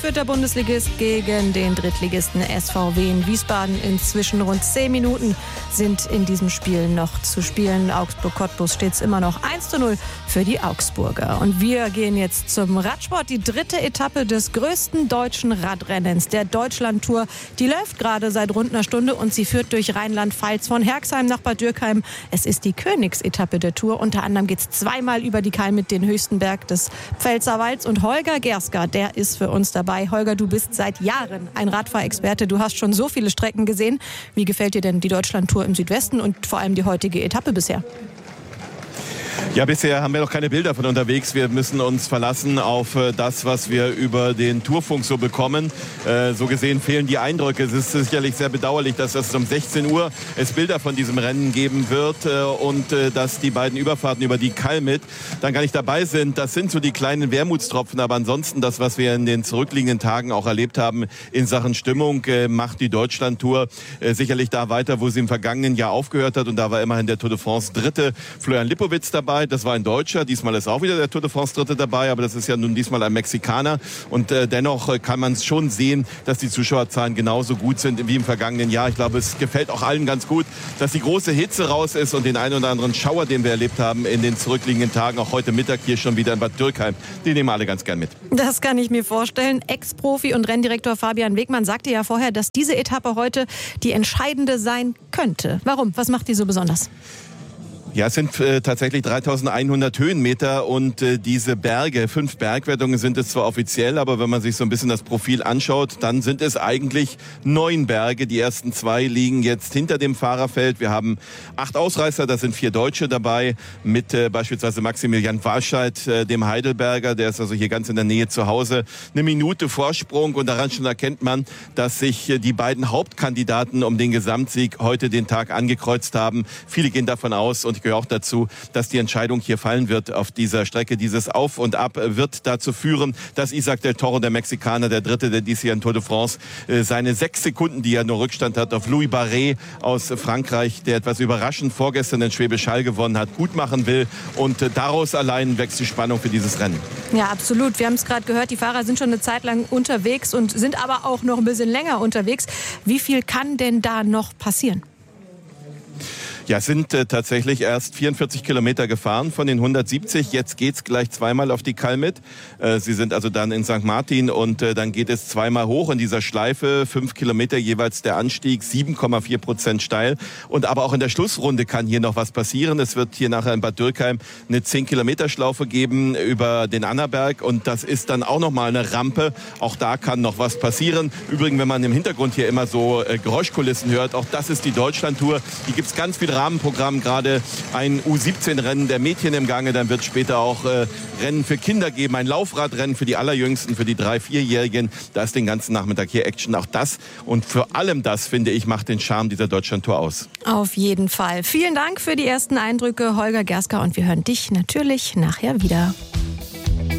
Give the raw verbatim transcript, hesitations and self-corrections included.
Vierter Bundesligist gegen den Drittligisten S V W in Wiesbaden. Inzwischen rund zehn Minuten sind in diesem Spiel noch zu spielen. Augsburg-Cottbus steht es immer noch eins zu null für die Augsburger. Und wir gehen jetzt zum Radsport. Die dritte Etappe des größten deutschen Radrennens, der Deutschlandtour. Die läuft gerade seit rund einer Stunde und sie führt durch Rheinland-Pfalz von Herxheim nach Bad Dürkheim. Es ist die Königsetappe der Tour. Unter anderem geht es zweimal über die Kalmit, den höchsten Berg des Pfälzerwalds. Und Holger Gerska, der ist für uns dabei. Holger, du bist seit Jahren ein Radfahrexperte. Du hast schon so viele Strecken gesehen. Wie gefällt dir denn die Deutschlandtour im Südwesten und vor allem die heutige Etappe bisher? Ja, bisher haben wir noch keine Bilder von unterwegs. Wir müssen uns verlassen auf das, was wir über den Tourfunk so bekommen. Äh, so gesehen fehlen die Eindrücke. Es ist sicherlich sehr bedauerlich, dass es um sechzehn Uhr es Bilder von diesem Rennen geben wird äh, und äh, dass die beiden Überfahrten über die Kalmit dann gar nicht dabei sind. Das sind so die kleinen Wermutstropfen. Aber ansonsten das, was wir in den zurückliegenden Tagen auch erlebt haben in Sachen Stimmung, äh, macht die Deutschlandtour äh, sicherlich da weiter, wo sie im vergangenen Jahr aufgehört hat. Und da war immerhin der Tour de France Dritte Florian Lipowitz dabei. Das war ein Deutscher. Diesmal ist auch wieder der Tour de France Dritte dabei, aber das ist ja nun diesmal ein Mexikaner. Und äh, dennoch äh, kann man schon sehen, dass die Zuschauerzahlen genauso gut sind wie im vergangenen Jahr. Ich glaube, es gefällt auch allen ganz gut, dass die große Hitze raus ist und den einen oder anderen Schauer, den wir erlebt haben in den zurückliegenden Tagen, auch heute Mittag hier schon wieder in Bad Dürkheim, die nehmen alle ganz gern mit. Das kann ich mir vorstellen. Ex-Profi und Renndirektor Fabian Wegmann sagte ja vorher, dass diese Etappe heute die entscheidende sein könnte. Warum? Was macht die so besonders? Ja, es sind äh, tatsächlich dreitausendeinhundert Höhenmeter und äh, diese Berge, fünf Bergwertungen sind es zwar offiziell, aber wenn man sich so ein bisschen das Profil anschaut, dann sind es eigentlich neun Berge. Die ersten zwei liegen jetzt hinter dem Fahrerfeld. Wir haben acht Ausreißer, da sind vier Deutsche dabei, mit äh, beispielsweise Maximilian Walscheid, äh, dem Heidelberger, der ist also hier ganz in der Nähe zu Hause. Eine Minute Vorsprung und daran schon erkennt man, dass sich äh, die beiden Hauptkandidaten um den Gesamtsieg heute den Tag angekreuzt haben. Viele gehen davon aus und ich gehöre auch dazu, dass die Entscheidung hier fallen wird auf dieser Strecke. Dieses Auf und Ab wird dazu führen, dass Isaac del Toro, der Mexikaner, der Dritte der diesjährigen Tour de France, seine sechs Sekunden, die er nur Rückstand hat, auf Louis Barret aus Frankreich, der etwas überraschend vorgestern den Schwäbisch Hall gewonnen hat, gut machen will. Und daraus allein wächst die Spannung für dieses Rennen. Ja, absolut. Wir haben es gerade gehört, die Fahrer sind schon eine Zeit lang unterwegs und sind aber auch noch ein bisschen länger unterwegs. Wie viel kann denn da noch passieren? Ja, es sind äh, tatsächlich erst vierundvierzig Kilometer gefahren von den hundertsiebzig. Jetzt geht's gleich zweimal auf die Kalmit. Äh, sie sind also dann in Sankt Martin und äh, dann geht es zweimal hoch in dieser Schleife. Fünf Kilometer jeweils der Anstieg, sieben Komma vier Prozent steil. Und aber auch in der Schlussrunde kann hier noch was passieren. Es wird hier nachher in Bad Dürkheim eine zehn Kilometer Schlaufe geben über den Annaberg. Und das ist dann auch nochmal eine Rampe. Auch da kann noch was passieren. Übrigens, wenn man im Hintergrund hier immer so äh, Geräuschkulissen hört, auch das ist die Deutschlandtour. Hier gibt's ganz viele Rahmenprogramm, gerade ein U siebzehn Rennen der Mädchen im Gange. Dann wird es später auch äh, Rennen für Kinder geben, ein Laufradrennen für die Allerjüngsten, für die drei-, vierjährigen. Da ist den ganzen Nachmittag hier Action. Auch das und vor allem das, finde ich, macht den Charme dieser Deutschlandtour aus. Auf jeden Fall. Vielen Dank für die ersten Eindrücke, Holger Gerska. Und wir hören dich natürlich nachher wieder.